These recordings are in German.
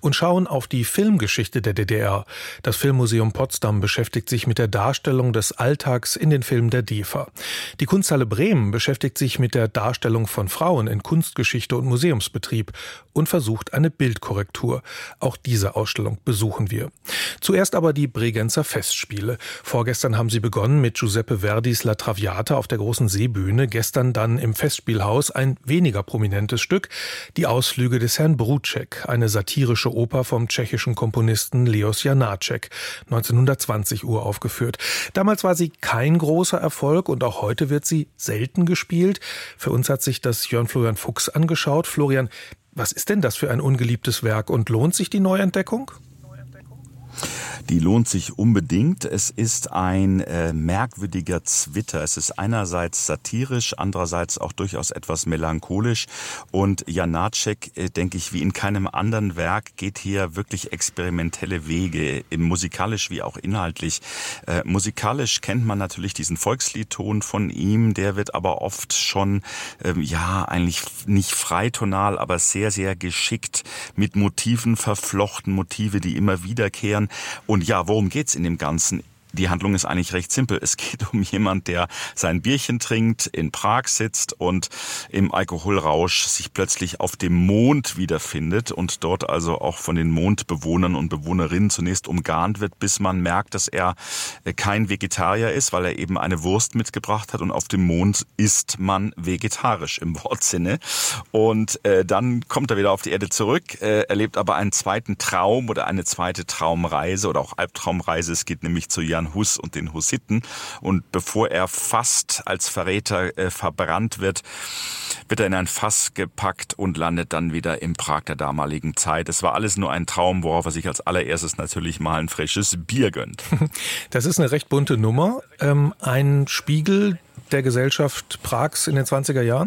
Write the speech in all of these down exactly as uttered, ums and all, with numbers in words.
und schauen auf die Filmgeschichte der D D R. Das Filmmuseum Potsdam beschäftigt sich mit der Darstellung des Alltags in den Filmen der D E F A. Die Kunsthalle Bremen beschäftigt sich mit der Darstellung von Frauen in Kunstgeschichte und Museumsbetrieb und versucht eine Bildkorrektur. Auch diese Ausstellung besuchen wir. Zuerst aber die Bregenzer Festspiele. Vorgestern haben sie begonnen mit Giuseppe Verdis La Traviata auf der großen Seebühne, gestern dann im Festspielhaus ein weniger prominentes Stück, die Ausflüge des Herrn Bruček, eine satirische Oper vom tschechischen Komponisten Leos Janáček, neunzehnhundertzwanzig uraufgeführt. Damals war sie kein großer Erfolg und auch heute wird sie selten gespielt. Für uns hat sich das Jörn Florian Fuchs angeschaut. Florian, was ist denn das für ein ungeliebtes Werk und lohnt sich die Neuentdeckung? Die lohnt sich unbedingt. Es ist ein äh, merkwürdiger Zwitter. Es ist einerseits satirisch, andererseits auch durchaus etwas melancholisch. Und Janáček, äh, denke ich, wie in keinem anderen Werk, geht hier wirklich experimentelle Wege, musikalisch wie auch inhaltlich. Äh, musikalisch kennt man natürlich diesen Volksliedton von ihm. Der wird aber oft schon, äh, ja, eigentlich nicht freitonal, aber sehr, sehr geschickt mit Motiven verflochten, Motive, die immer wiederkehren. Und ja, worum geht's in dem Ganzen? Die Handlung ist eigentlich recht simpel. Es geht um jemand, der sein Bierchen trinkt, in Prag sitzt und im Alkoholrausch sich plötzlich auf dem Mond wiederfindet und dort also auch von den Mondbewohnern und Bewohnerinnen zunächst umgarnt wird, bis man merkt, dass er kein Vegetarier ist, weil er eben eine Wurst mitgebracht hat und auf dem Mond isst man vegetarisch im Wortsinne. Und äh, dann kommt er wieder auf die Erde zurück, äh, erlebt aber einen zweiten Traum oder eine zweite Traumreise oder auch Albtraumreise. Es geht nämlich zu Jan Hus und den Hussiten. Und bevor er fast als Verräter äh, verbrannt wird, wird er in ein Fass gepackt und landet dann wieder in Prag der damaligen Zeit. Es war alles nur ein Traum, worauf er sich als allererstes natürlich mal ein frisches Bier gönnt. Das ist eine recht bunte Nummer. Ähm, ein Spiegel der Gesellschaft Prags in den zwanziger Jahren?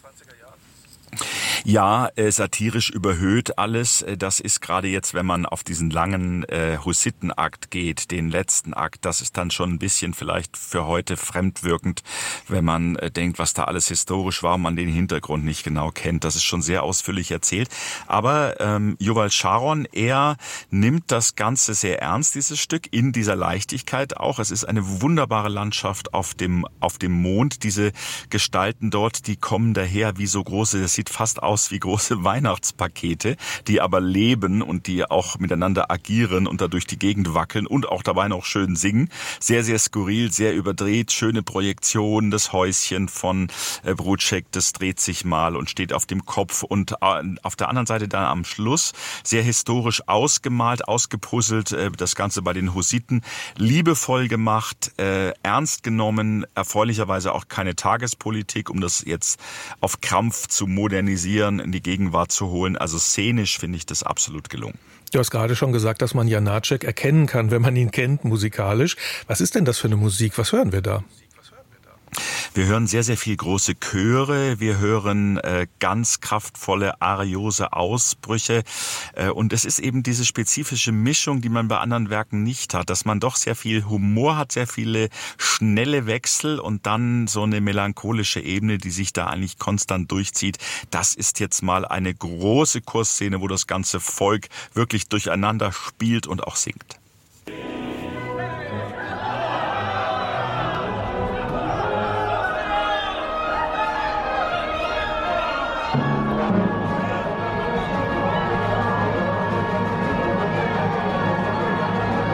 Ja, äh, satirisch überhöht alles. Das ist gerade jetzt, wenn man auf diesen langen äh, Hussitenakt geht, den letzten Akt, das ist dann schon ein bisschen vielleicht für heute fremdwirkend, wenn man äh, denkt, was da alles historisch war und man den Hintergrund nicht genau kennt. Das ist schon sehr ausführlich erzählt. Aber ähm, Yuval Sharon, er nimmt das Ganze sehr ernst, dieses Stück, in dieser Leichtigkeit auch. Es ist eine wunderbare Landschaft auf dem auf dem Mond. Diese Gestalten dort, die kommen daher wie so große, das sieht fast aus wie große Weihnachtspakete, die aber leben und die auch miteinander agieren und da durch die Gegend wackeln und auch dabei noch schön singen. Sehr, sehr skurril, sehr überdreht, schöne Projektion, das Häuschen von äh, Bruček, das dreht sich mal und steht auf dem Kopf und äh, auf der anderen Seite dann am Schluss sehr historisch ausgemalt, ausgepuzzelt, äh, das Ganze bei den Hussiten, liebevoll gemacht, äh, ernst genommen, erfreulicherweise auch keine Tagespolitik, um das jetzt auf Krampf zu modernisieren, in die Gegenwart zu holen. Also szenisch finde ich das absolut gelungen. Du hast gerade schon gesagt, dass man Janáček erkennen kann, wenn man ihn kennt, musikalisch. Was ist denn das für eine Musik? Was hören wir da? Wir hören sehr, sehr viel große Chöre, wir hören äh, ganz kraftvolle, ariose Ausbrüche äh, und es ist eben diese spezifische Mischung, die man bei anderen Werken nicht hat, dass man doch sehr viel Humor hat, sehr viele schnelle Wechsel und dann so eine melancholische Ebene, die sich da eigentlich konstant durchzieht. Das ist jetzt mal eine große Kursszene, wo das ganze Volk wirklich durcheinander spielt und auch singt.